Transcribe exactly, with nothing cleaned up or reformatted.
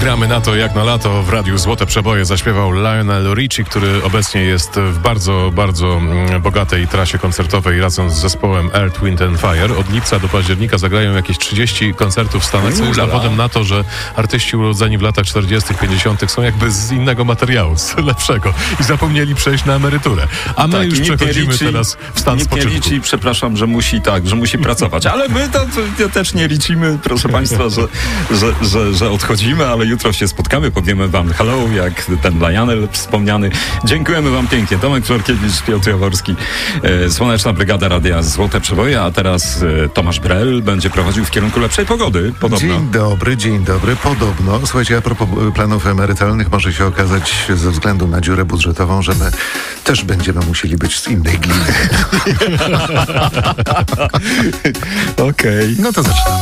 Gramy na to jak na lato. W radiu Złote Przeboje zaśpiewał Lionel Richie, który obecnie jest w bardzo, bardzo bogatej trasie koncertowej razem z zespołem Earth, Wind and Fire. Od lipca do października zagrają jakieś trzydzieści koncertów w Stanach, co jest dowodem na to, że artyści urodzeni w latach czterdziestych, pięćdziesiątych są jakby z innego materiału, z lepszego i zapomnieli przejść na emeryturę. A my tak, już przechodzimy liczy, teraz w stan nikt spoczynku. Nie liczy, przepraszam, że musi tak, że musi pracować. Ale my to, to też nie liczymy, proszę państwa, że, że, że, że odchodzimy, ale jutro się spotkamy, powiemy wam hello, jak ten Lionel wspomniany. Dziękujemy wam pięknie. Tomek Florkiewicz, Piotr Jaworski, e, Słoneczna Brygada Radia Złote Przeboje, a teraz e, Tomasz Brel będzie prowadził w kierunku lepszej pogody, podobno. Dzień dobry, dzień dobry, podobno. Słuchajcie, a propos planów emerytalnych, może się okazać ze względu na dziurę budżetową, że my też będziemy musieli być z innej gliny. Okej. No to zaczynamy.